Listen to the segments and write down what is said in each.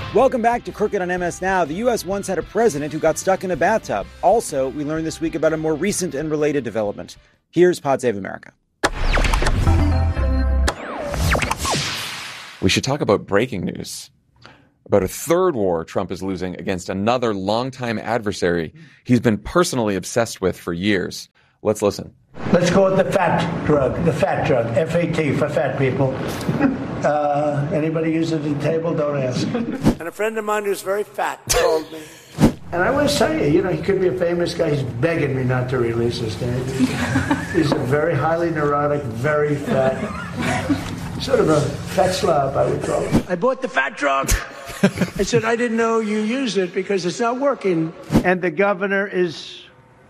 Welcome back to Crooked on MS Now. The U.S. once had a president who got stuck in a bathtub. Also, we learned this week about a more recent and related development. Here's Pod Save America. We should talk about breaking news. About a third war Trump is losing against another longtime adversary he's been personally obsessed with for years. Let's listen. Let's call it the fat drug, F-A-T, for fat people. Anybody use it at the table? Don't ask. And a friend of mine who's very fat told me. And I want to tell you, he could be a famous guy. He's begging me not to release his name. He's a very highly neurotic, very fat, sort of a fat slob, I would call him. I bought the fat drug. I said, I didn't know you used it because it's not working. And the governor is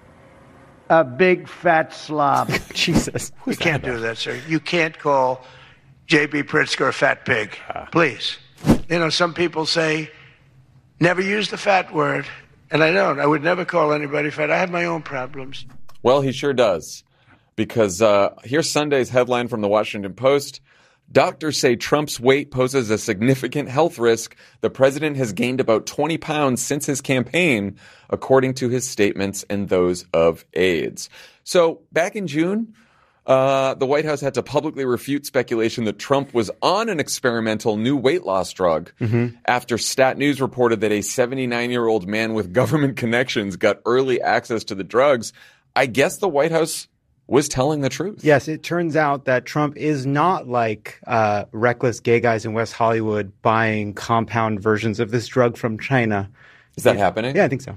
a big fat slob. Jesus. You can't do that, sir. You can't call J.B. Pritzker a fat pig. Please. Some people say, never use the fat word. And I don't. I would never call anybody fat. I have my own problems. Well, he sure does. Because here's Sunday's headline from the Washington Post. Doctors say Trump's weight poses a significant health risk. The president has gained about 20 pounds since his campaign, according to his statements and those of aides. So back in June, the White House had to publicly refute speculation that Trump was on an experimental new weight loss drug after Stat News reported that a 79-year-old man with government connections got early access to the drugs. I guess the White House was telling the truth. Yes, it turns out that Trump is not like reckless gay guys in West Hollywood buying compound versions of this drug from China. Is that happening? Yeah, I think so.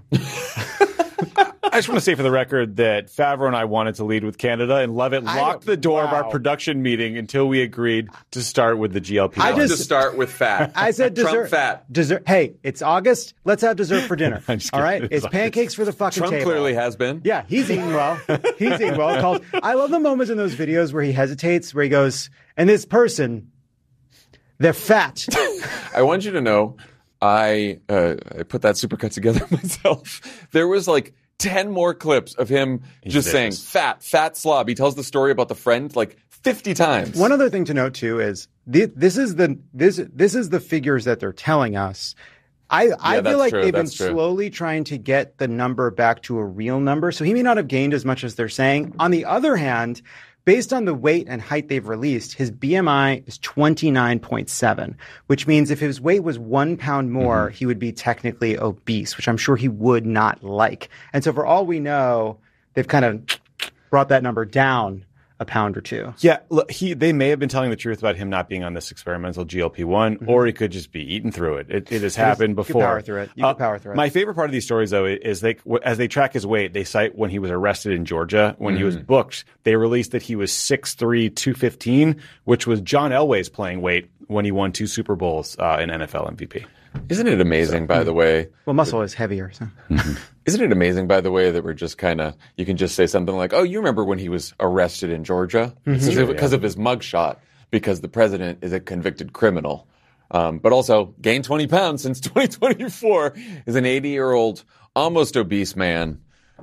I just want to say for the record that Favreau and I wanted to lead with Canada, and Lovett locked the door of our production meeting until we agreed to start with the GLP. I just to start with fat. I said dessert. Trump fat. Dessert. Hey, it's August. Let's have dessert for dinner. All right? It's pancakes for the fucking Trump table. clearly has been. Yeah, he's eating well. He's eating well. I love the moments in those videos where he hesitates, where he goes, and this person, they're fat. I want you to know, I put that supercut together myself. There was like 10 more clips of him saying fat slob. He tells the story about the friend like 50 times. One other thing to note too is this is the figures that they're telling us. I feel like they've been slowly trying to get the number back to a real number. So he may not have gained as much as they're saying. On the other hand, based on the weight and height they've released, his BMI is 29.7, which means if his weight was 1 pound more, he would be technically obese, which I'm sure he would not like. And so for all we know, they've kind of brought that number down a pound or two. Yeah, look, they may have been telling the truth about him not being on this experimental GLP-1, or he could just be eating through it. It has happened before. You can power through it. My favorite part of these stories, though, is as they track his weight, they cite when he was arrested in Georgia, when he was booked, they released that he was 6'3", 215, which was John Elway's playing weight when he won 2 Super Bowls in NFL MVP. Isn't it amazing, by the way? Well, muscle is heavier. So. Isn't it amazing, by the way, that we're just you can just say something like, oh, you remember when he was arrested in Georgia? Because of his mugshot, because the president is a convicted criminal. But also gained 20 pounds since 2024, is an 80-year-old, almost obese man.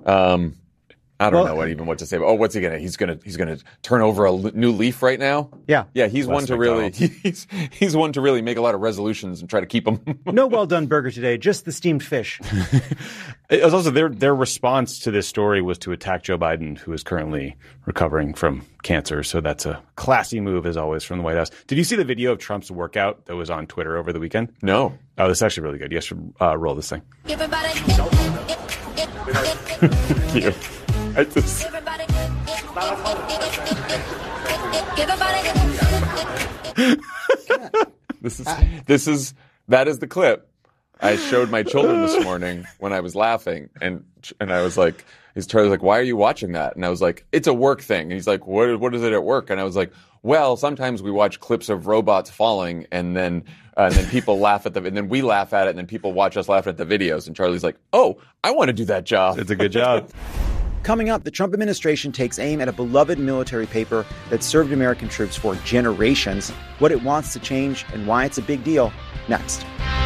I don't know what to say. Oh, what's he gonna? He's gonna turn over a new leaf right now. Yeah. He's one to really he's one to really make a lot of resolutions and try to keep them. No well done burger today, just the steamed fish. It was also their response to this story was to attack Joe Biden, who is currently recovering from cancer. So that's a classy move, as always, from the White House. Did you see the video of Trump's workout that was on Twitter over the weekend? No. Oh, this is actually really good. You should roll this thing. That is the clip I showed my children this morning when I was laughing, and I was like, Charlie's like, why are you watching that? And I was like, it's a work thing. And he's like, what is it at work? And I was like, well, sometimes we watch clips of robots falling, and then people laugh at them, and then we laugh at it, and then people watch us laugh at the videos. And Charlie's like, oh, I want to do that job. It's a good job. Coming up, the Trump administration takes aim at a beloved military paper that served American troops for generations, what it wants to change, and why it's a big deal. Next.